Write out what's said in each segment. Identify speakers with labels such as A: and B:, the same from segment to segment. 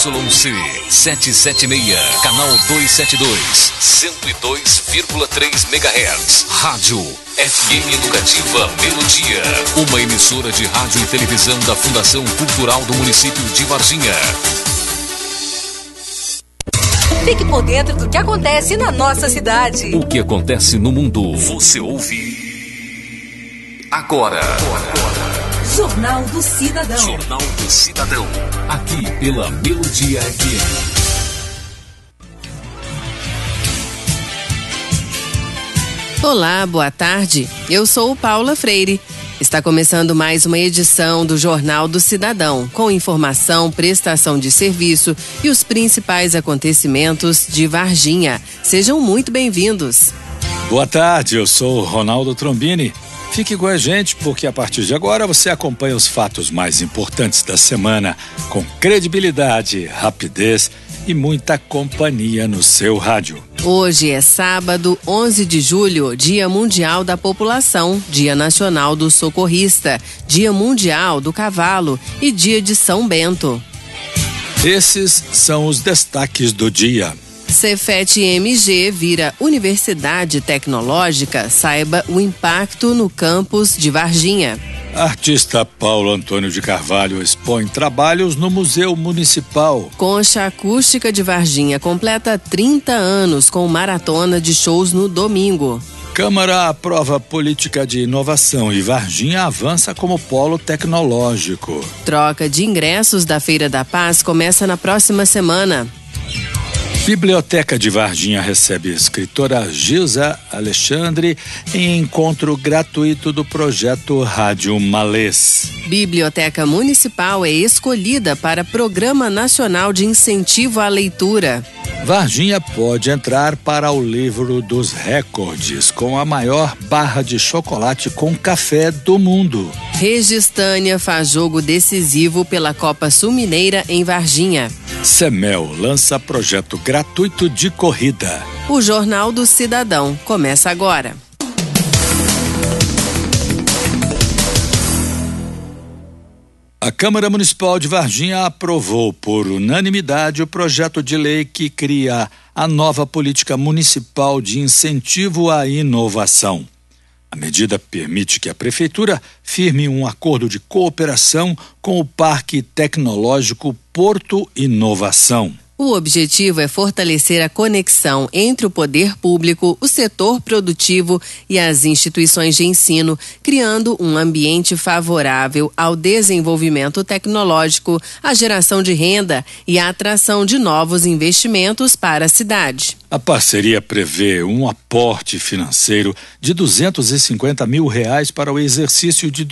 A: ZYC 776, canal 272, 102,3 MHz. Rádio FM Educativa Melodia, uma emissora de rádio e televisão da Fundação Cultural do município de Varginha.
B: Fique por dentro do que acontece na nossa cidade.
A: O que acontece no mundo, você ouve agora.
B: Jornal do Cidadão.
A: Jornal do Cidadão. Aqui pela Melodia FM.
C: Olá, boa tarde. Eu sou Paula Freire. Está começando mais uma edição do Jornal do Cidadão, com informação, prestação de serviço e os principais acontecimentos de Varginha. Sejam muito bem-vindos.
D: Boa tarde, eu sou Ronaldo Trombini. Fique com a gente porque a partir de agora você acompanha os fatos mais importantes da semana com credibilidade, rapidez e muita companhia no seu rádio.
C: Hoje é sábado, 11 de julho, Dia Mundial da População, Dia Nacional do Socorrista, Dia Mundial do Cavalo e Dia de São Bento.
D: Esses são os destaques do dia.
C: Cefet-MG vira Universidade Tecnológica, saiba o impacto no campus de Varginha.
D: Artista Paulo Antônio de Carvalho expõe trabalhos no Museu Municipal.
C: Concha Acústica de Varginha completa 30 anos com maratona de shows no domingo.
D: Câmara aprova política de inovação e Varginha avança como polo tecnológico.
C: Troca de ingressos da Feira da Paz começa na próxima semana.
D: Biblioteca de Varginha recebe escritora Gilza Alexandre em encontro gratuito do projeto Rádio Malês.
C: Biblioteca Municipal é escolhida para Programa Nacional de Incentivo à Leitura.
D: Varginha pode entrar para o livro dos recordes com a maior barra de chocolate com café do mundo.
C: Registânia faz jogo decisivo pela Copa Sul-Mineira em Varginha.
D: Semel lança projeto gratuito de corrida.
C: O Jornal do Cidadão começa agora.
D: A Câmara Municipal de Varginha aprovou por unanimidade o projeto de lei que cria a nova política municipal de incentivo à inovação. A medida permite que a Prefeitura firme um acordo de cooperação com o Parque Tecnológico Porto Inovação.
C: O objetivo é fortalecer a conexão entre o poder público, o setor produtivo e as instituições de ensino, criando um ambiente favorável ao desenvolvimento tecnológico, à geração de renda e à atração de novos investimentos para a cidade.
D: A parceria prevê um aporte financeiro de R$250 mil para o exercício de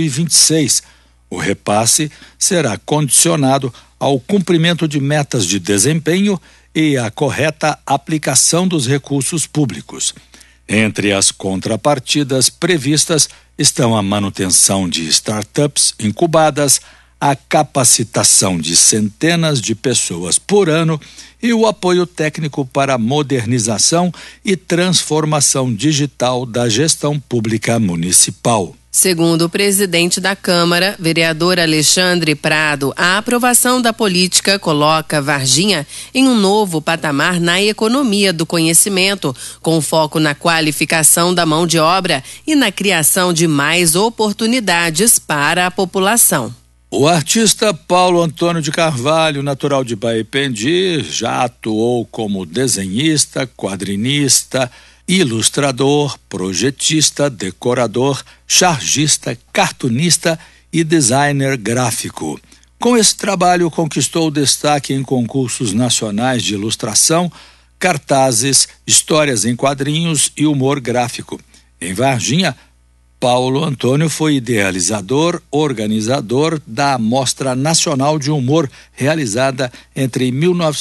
D: 2026. O repasse será condicionado ao cumprimento de metas de desempenho e à correta aplicação dos recursos públicos. Entre as contrapartidas previstas estão a manutenção de startups incubadas, a capacitação de centenas de pessoas por ano e o apoio técnico para a modernização e transformação digital da gestão pública municipal.
C: Segundo o presidente da Câmara, vereador Alexandre Prado, a aprovação da política coloca Varginha em um novo patamar na economia do conhecimento, com foco na qualificação da mão de obra e na criação de mais oportunidades para a população.
D: O artista Paulo Antônio de Carvalho, natural de Baipendi, já atuou como desenhista, quadrinista, ilustrador, projetista, decorador, chargista, cartunista e designer gráfico. Com esse trabalho conquistou destaque em concursos nacionais de ilustração, cartazes, histórias em quadrinhos e humor gráfico. Em Varginha, Paulo Antônio foi idealizador, organizador da Mostra Nacional de Humor, realizada entre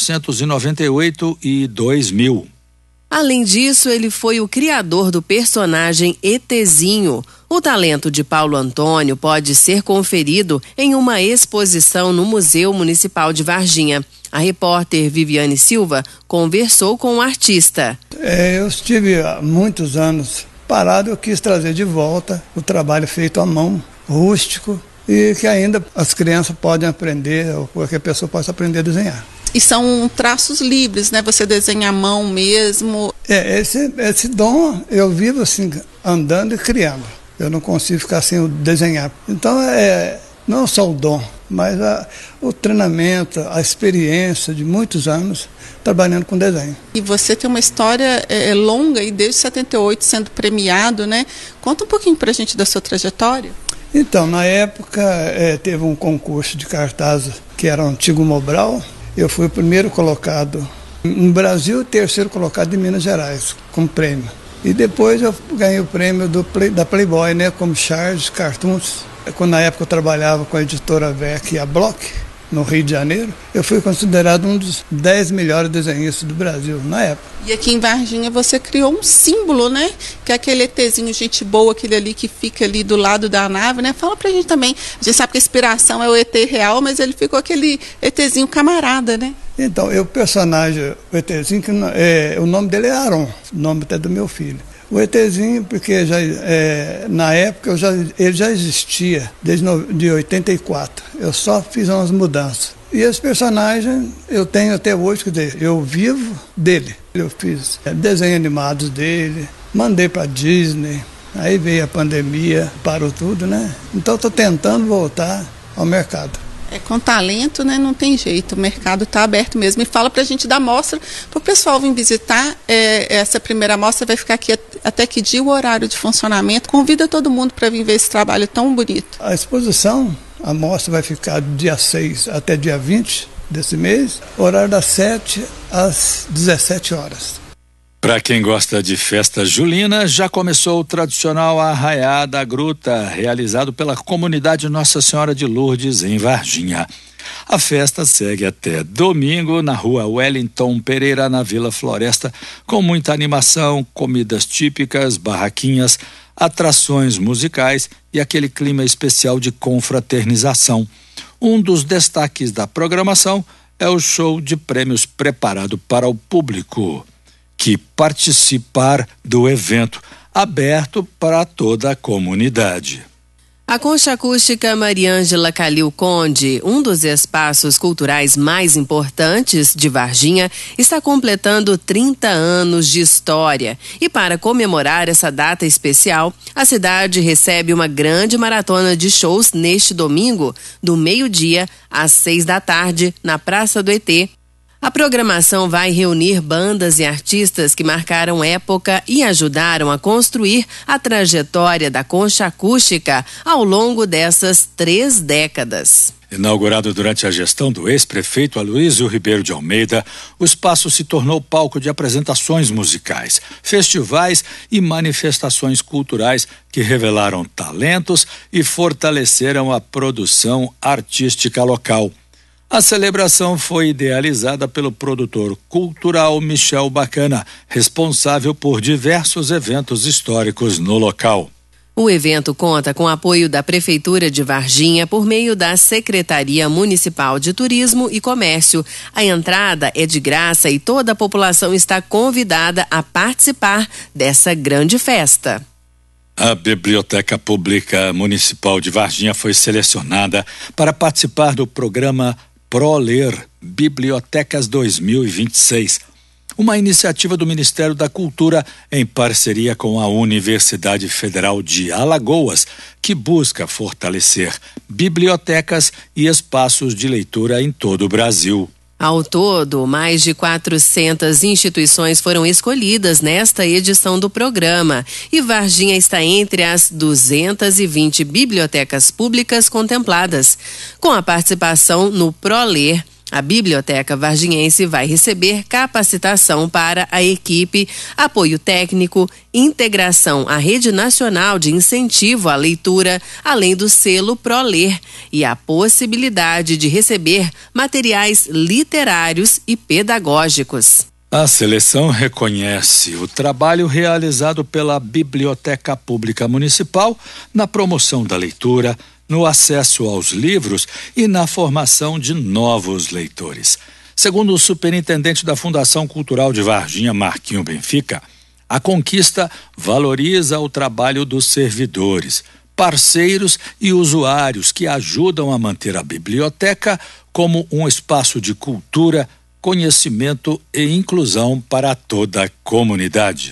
D: 1998 e 2000.
C: Além disso, ele foi o criador do personagem ETzinho. O talento de Paulo Antônio pode ser conferido em uma exposição no Museu Municipal de Varginha. A repórter Viviane Silva conversou com o artista.
E: Eu estive há muitos anos parado, eu quis trazer de volta o trabalho feito à mão, rústico, e que ainda as crianças podem aprender, ou qualquer pessoa possa aprender a desenhar.
F: E são traços livres, né? Você desenha à mão mesmo.
E: Esse dom eu vivo assim, andando e criando. Eu não consigo ficar sem desenhar. Então, não só o dom, mas o treinamento, a experiência de muitos anos trabalhando com desenho.
F: E você tem uma história longa, e desde 78 sendo premiado, né? Conta um pouquinho pra gente da sua trajetória.
E: Então, na época, teve um concurso de cartaz que era o antigo Mobral. Eu fui o primeiro colocado no Brasil e terceiro colocado em Minas Gerais, como prêmio. E depois eu ganhei o prêmio da Playboy, né, como Charles Cartoons. Quando na época eu trabalhava com a editora VEC e a Block, no Rio de Janeiro, eu fui considerado um dos 10 melhores desenhistas do Brasil, na época.
F: E aqui em Varginha você criou um símbolo, né? Que é aquele ETzinho, gente boa, aquele ali que fica ali do lado da nave, né? Fala pra gente também. A gente sabe que a inspiração é o ET real, mas ele ficou aquele ETzinho camarada, né?
E: Então, o personagem, o ETzinho, o nome dele é Aaron, o nome até do meu filho. O ETzinho, porque na época ele já existia, desde de 84. Eu só fiz umas mudanças. E esse personagem eu tenho até hoje, quer dizer, eu vivo dele. Eu fiz desenhos animados dele, mandei para Disney, aí veio a pandemia, parou tudo, né? Então estou tentando voltar ao mercado.
F: Com talento, né? Não tem jeito, o mercado está aberto mesmo. E fala pra gente da mostra, para o pessoal vir visitar. Essa primeira mostra vai ficar aqui até que dia, o horário de funcionamento? Convida todo mundo para vir ver esse trabalho tão bonito.
E: A exposição, a mostra vai ficar do dia 6 até dia 20 desse mês, horário das 7 às 17 horas.
D: Para quem gosta de festa julina, já começou o tradicional Arraiá da Gruta, realizado pela comunidade Nossa Senhora de Lourdes, em Varginha. A festa segue até domingo na rua Wellington Pereira, na Vila Floresta, com muita animação, comidas típicas, barraquinhas, atrações musicais e aquele clima especial de confraternização. Um dos destaques da programação é o show de prêmios preparado para o público que participar do evento, aberto para toda a comunidade.
C: A Concha Acústica Mariângela Calil Conde, um dos espaços culturais mais importantes de Varginha, está completando 30 anos de história. E para comemorar essa data especial, a cidade recebe uma grande maratona de shows neste domingo, do meio-dia às 6 da tarde, na Praça do ET. A programação vai reunir bandas e artistas que marcaram época e ajudaram a construir a trajetória da Concha Acústica ao longo dessas 3 décadas.
D: Inaugurado durante a gestão do ex-prefeito Aloysio Ribeiro de Almeida, o espaço se tornou palco de apresentações musicais, festivais e manifestações culturais que revelaram talentos e fortaleceram a produção artística local. A celebração foi idealizada pelo produtor cultural Michel Bacana, responsável por diversos eventos históricos no local.
C: O evento conta com o apoio da Prefeitura de Varginha por meio da Secretaria Municipal de Turismo e Comércio. A entrada é de graça e toda a população está convidada a participar dessa grande festa.
D: A Biblioteca Pública Municipal de Varginha foi selecionada para participar do programa ProLer Bibliotecas 2026, uma iniciativa do Ministério da Cultura em parceria com a Universidade Federal de Alagoas, que busca fortalecer bibliotecas e espaços de leitura em todo o Brasil.
C: Ao todo, mais de 400 instituições foram escolhidas nesta edição do programa e Varginha está entre as 220 bibliotecas públicas contempladas. Com a participação no ProLer, a Biblioteca Varginhense vai receber capacitação para a equipe, apoio técnico, integração à Rede Nacional de Incentivo à Leitura, além do selo ProLer e a possibilidade de receber materiais literários e pedagógicos.
D: A seleção reconhece o trabalho realizado pela Biblioteca Pública Municipal na promoção da leitura, no acesso aos livros e na formação de novos leitores. Segundo o superintendente da Fundação Cultural de Varginha, Marquinho Benfica, a conquista valoriza o trabalho dos servidores, parceiros e usuários que ajudam a manter a biblioteca como um espaço de cultura, conhecimento e inclusão para toda a comunidade.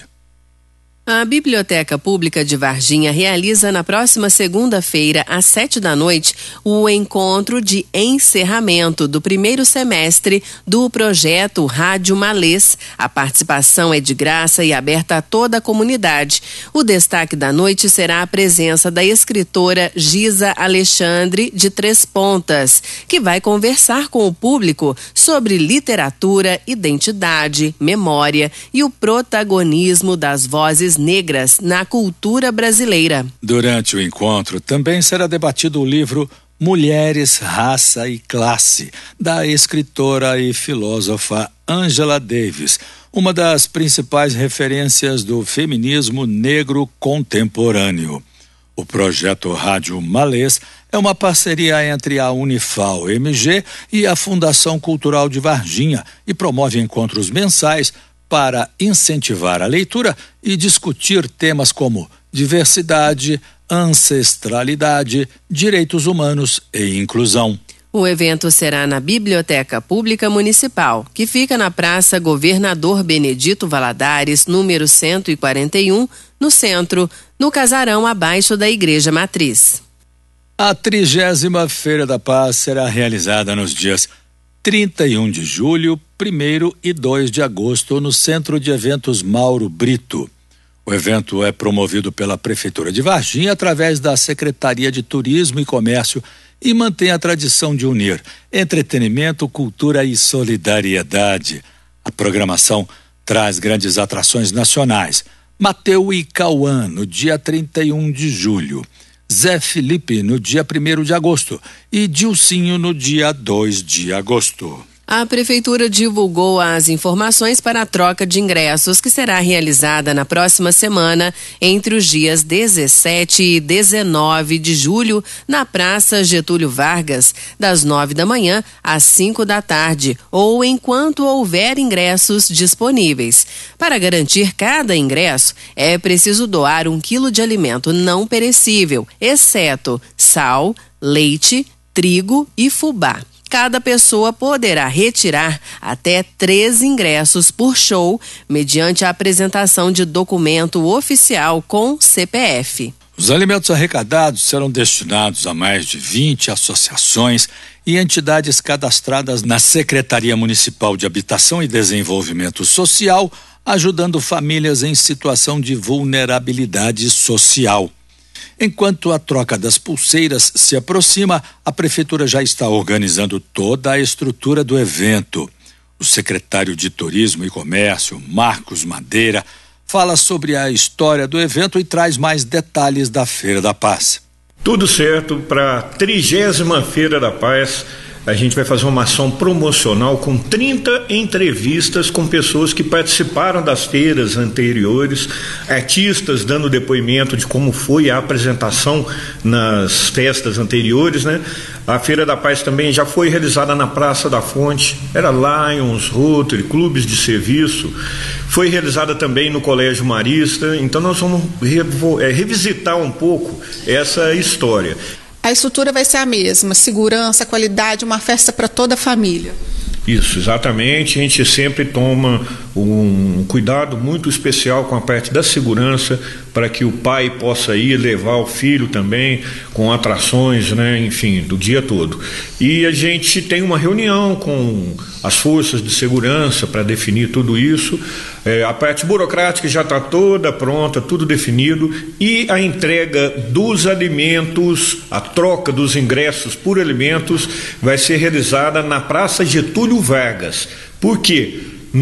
C: A Biblioteca Pública de Varginha realiza na próxima segunda-feira, às 19h, o encontro de encerramento do primeiro semestre do projeto Rádio Malês. A participação é de graça e aberta a toda a comunidade. O destaque da noite será a presença da escritora Giza Alexandre, de Três Pontas, que vai conversar com o público sobre literatura, identidade, memória e o protagonismo das vozes negras na cultura brasileira.
D: Durante o encontro também será debatido o livro Mulheres, Raça e Classe, da escritora e filósofa Angela Davis, uma das principais referências do feminismo negro contemporâneo. O projeto Rádio Malês é uma parceria entre a Unifal-MG e a Fundação Cultural de Varginha e promove encontros mensais para incentivar a leitura e discutir temas como diversidade, ancestralidade, direitos humanos e inclusão.
C: O evento será na Biblioteca Pública Municipal, que fica na Praça Governador Benedito Valadares, número 141, no centro, no casarão abaixo da Igreja Matriz.
D: A 30ª Feira da Paz será realizada nos dias 31 de julho, 1º e 2 de agosto, no Centro de Eventos Mauro Brito. O evento é promovido pela Prefeitura de Varginha através da Secretaria de Turismo e Comércio e mantém a tradição de unir entretenimento, cultura e solidariedade. A programação traz grandes atrações nacionais. Mateu e Cauã, no dia 31 de julho. Zé Felipe, no dia 1º de agosto, e Dilcinho, no dia 2 de agosto.
C: A Prefeitura divulgou as informações para a troca de ingressos, que será realizada na próxima semana, entre os dias 17 e 19 de julho, na Praça Getúlio Vargas, das 9 da manhã às 5 da tarde, ou enquanto houver ingressos disponíveis. Para garantir cada ingresso, é preciso doar 1 quilo de alimento não perecível, exceto sal, leite, trigo e fubá. Cada pessoa poderá retirar até 3 ingressos por show, mediante a apresentação de documento oficial com CPF.
D: Os alimentos arrecadados serão destinados a mais de 20 associações e entidades cadastradas na Secretaria Municipal de Habitação e Desenvolvimento Social, ajudando famílias em situação de vulnerabilidade social. Enquanto a troca das pulseiras se aproxima, a Prefeitura já está organizando toda a estrutura do evento. O secretário de Turismo e Comércio, Marcos Madeira, fala sobre a história do evento e traz mais detalhes da Feira da Paz.
G: Tudo certo para a 30ª Feira da Paz. A gente vai fazer uma ação promocional com 30 entrevistas com pessoas que participaram das feiras anteriores, artistas dando depoimento de como foi a apresentação nas festas anteriores, né? A Feira da Paz também já foi realizada na Praça da Fonte, era Lions, Rotary, clubes de serviço. Foi realizada também no Colégio Marista, então nós vamos revisitar um pouco essa história.
F: A estrutura vai ser a mesma, segurança, qualidade, uma festa para toda a família.
G: Isso, exatamente. A gente sempre toma um cuidado muito especial com a parte da segurança, para que o pai possa ir levar o filho também, com atrações, né, enfim, do dia todo. E a gente tem uma reunião com as forças de segurança para definir tudo isso. A parte burocrática já está toda pronta, tudo definido, e a entrega dos alimentos, a troca dos ingressos por alimentos vai ser realizada na Praça Getúlio Vargas. Por quê?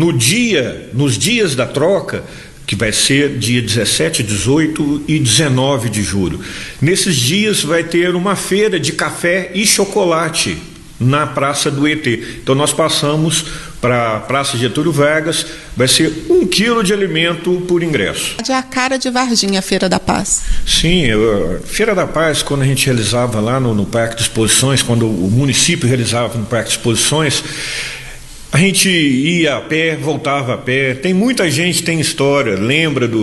G: Nos dias da troca, que vai ser dia 17, 18 e 19 de julho. Nesses dias vai ter uma feira de café e chocolate na Praça do ET. Então nós passamos para a Praça Getúlio Vargas, vai ser 1 quilo de alimento por ingresso.
F: É a cara de Varginha, a Feira da Paz.
G: Sim, a Feira da Paz, quando a gente realizava lá no Parque de Exposições, quando o município realizava no Parque de Exposições, a gente ia a pé, voltava a pé. Tem muita gente, tem história, lembra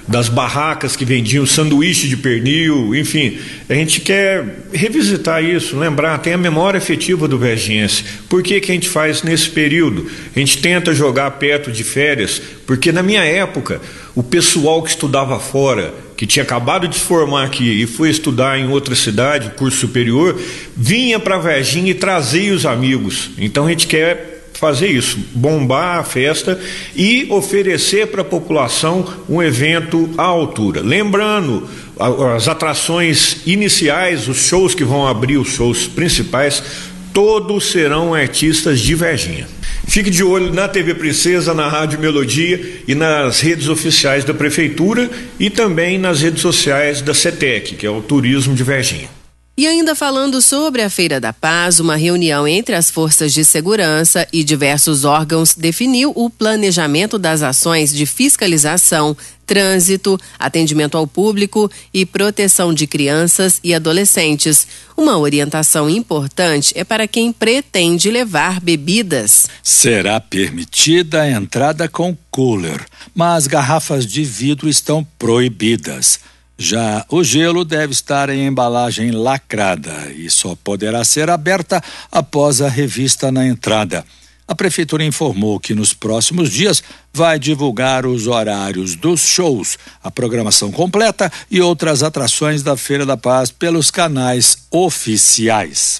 G: das barracas que vendiam sanduíche de pernil, enfim. A gente quer revisitar isso, lembrar, tem a memória afetiva do varginhense. Por que que a gente faz nesse período? A gente tenta jogar perto de férias, porque na minha época, o pessoal que estudava fora, que tinha acabado de se formar aqui e foi estudar em outra cidade, curso superior, vinha para Varginha e trazia os amigos. Então a gente quer fazer isso, bombar a festa e oferecer para a população um evento à altura. Lembrando, as atrações iniciais, os shows que vão abrir, os shows principais, todos serão artistas de Varginha. Fique de olho na TV Princesa, na Rádio Melodia e nas redes oficiais da Prefeitura e também nas redes sociais da CETEC, que é o Turismo de Varginha.
C: E ainda falando sobre a Feira da Paz, uma reunião entre as forças de segurança e diversos órgãos definiu o planejamento das ações de fiscalização, trânsito, atendimento ao público e proteção de crianças e adolescentes. Uma orientação importante é para quem pretende levar bebidas.
D: Será permitida a entrada com cooler, mas garrafas de vidro estão proibidas. Já o gelo deve estar em embalagem lacrada e só poderá ser aberta após a revista na entrada. A Prefeitura informou que nos próximos dias vai divulgar os horários dos shows, a programação completa e outras atrações da Feira da Paz pelos canais oficiais.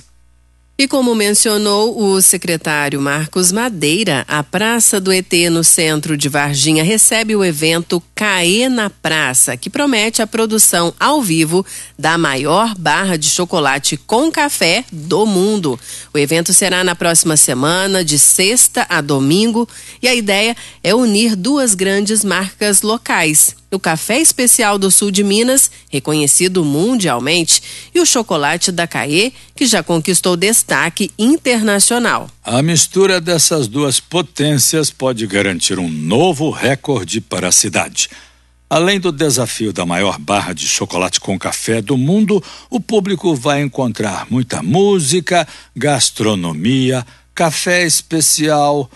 C: E como mencionou o secretário Marcos Madeira, a Praça do ET no centro de Varginha recebe o evento CAE na Praça, que promete a produção ao vivo da maior barra de chocolate com café do mundo. O evento será na próxima semana, de sexta a domingo, e a ideia é unir duas grandes marcas locais: o café especial do sul de Minas, reconhecido mundialmente, e o chocolate da CAE, que já conquistou destaque internacional.
D: A mistura dessas duas potências pode garantir um novo recorde para a cidade. Além do desafio da maior barra de chocolate com café do mundo, o público vai encontrar muita música, gastronomia, café especial,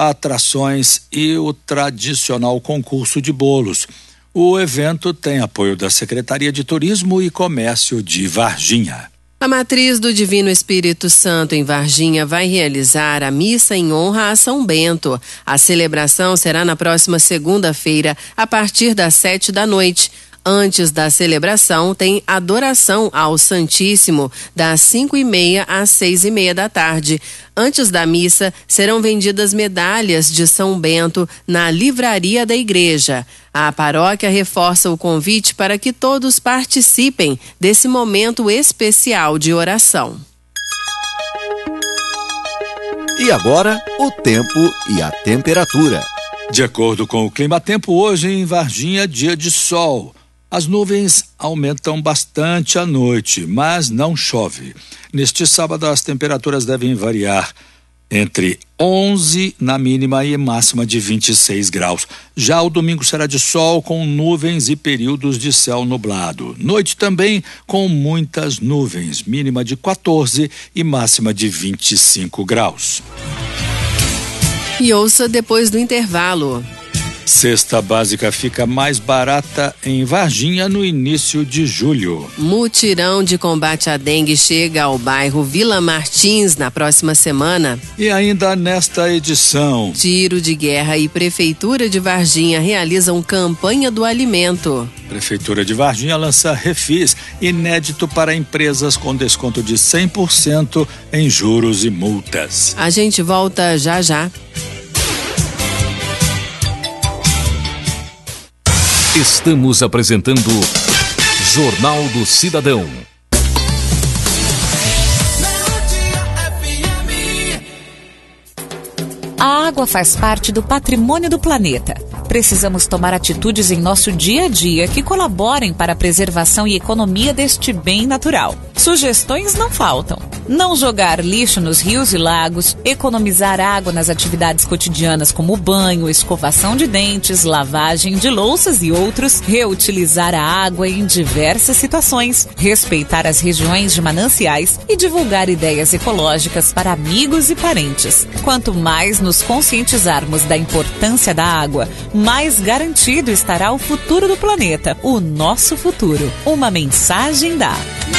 D: atrações e o tradicional concurso de bolos. O evento tem apoio da Secretaria de Turismo e Comércio de Varginha.
C: A Matriz do Divino Espírito Santo em Varginha vai realizar a missa em honra a São Bento. A celebração será na próxima segunda-feira, a partir das 19h. Antes da celebração, tem adoração ao Santíssimo, das 5h30 às 6h30 da tarde. Antes da missa, serão vendidas medalhas de São Bento na livraria da igreja. A paróquia reforça o convite para que todos participem desse momento especial de oração.
A: E agora, o tempo e a temperatura.
D: De acordo com o Climatempo, hoje em Varginha, dia de sol. As nuvens aumentam bastante à noite, mas não chove. Neste sábado, as temperaturas devem variar entre 11 na mínima e máxima de 26 graus. Já o domingo será de sol com nuvens e períodos de céu nublado. Noite também com muitas nuvens, mínima de 14 e máxima de 25 graus.
C: E ouça depois do intervalo.
D: Cesta básica fica mais barata em Varginha no início de julho.
C: Mutirão de combate à dengue chega ao bairro Vila Martins na próxima semana.
D: E ainda nesta edição,
C: Tiro de Guerra e Prefeitura de Varginha realizam campanha do alimento.
D: Prefeitura de Varginha lança refis inédito para empresas com desconto de 100% em juros e multas.
C: A gente volta já já.
A: Estamos apresentando Jornal do Cidadão.
H: A água faz parte do patrimônio do planeta. Precisamos tomar atitudes em nosso dia a dia que colaborem para a preservação e economia deste bem natural. Sugestões não faltam. Não jogar lixo nos rios e lagos, economizar água nas atividades cotidianas como banho, escovação de dentes, lavagem de louças e outros, reutilizar a água em diversas situações, respeitar as regiões de mananciais e divulgar ideias ecológicas para amigos e parentes. Quanto mais nos conscientizarmos da importância da água, mais garantido estará o futuro do planeta, o nosso futuro. Uma mensagem da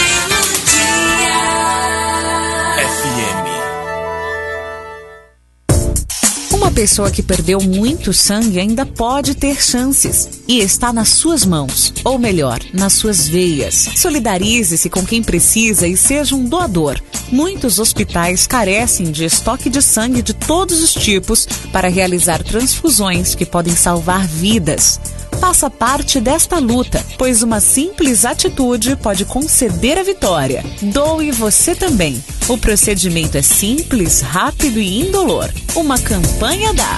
H: Uma pessoa que perdeu muito sangue ainda pode ter chances e está nas suas mãos, ou melhor, nas suas veias. Solidarize-se com quem precisa e seja um doador. Muitos hospitais carecem de estoque de sangue de todos os tipos para realizar transfusões que podem salvar vidas. Faça parte desta luta, pois uma simples atitude pode conceder a vitória. Doe você também. O procedimento é simples, rápido e indolor. Uma campanha da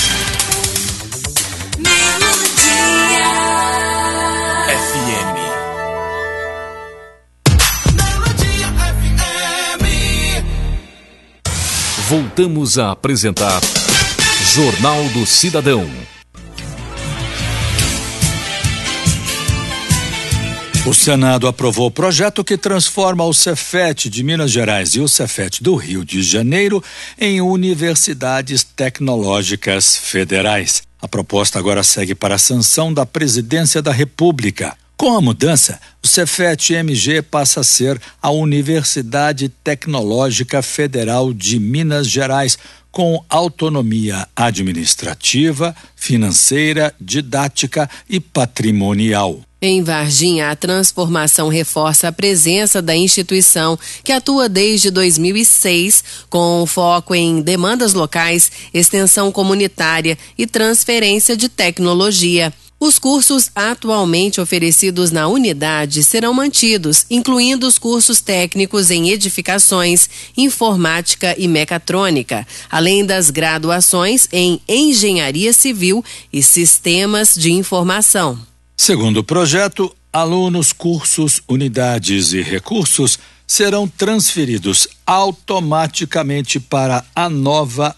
A: Melodia FM. Voltamos a apresentar Jornal do Cidadão.
D: O Senado aprovou o projeto que transforma o Cefet de Minas Gerais e o Cefet do Rio de Janeiro em universidades tecnológicas federais. A proposta agora segue para a sanção da Presidência da República. Com a mudança, o Cefet-MG passa a ser a Universidade Tecnológica Federal de Minas Gerais, com autonomia administrativa, financeira, didática e patrimonial.
C: Em Varginha, a transformação reforça a presença da instituição, que atua desde 2006, com foco em demandas locais, extensão comunitária e transferência de tecnologia. Os cursos atualmente oferecidos na unidade serão mantidos, incluindo os cursos técnicos em edificações, informática e mecatrônica, além das graduações em engenharia civil e sistemas de informação.
D: Segundo o projeto, alunos, cursos, unidades e recursos serão transferidos automaticamente para a nova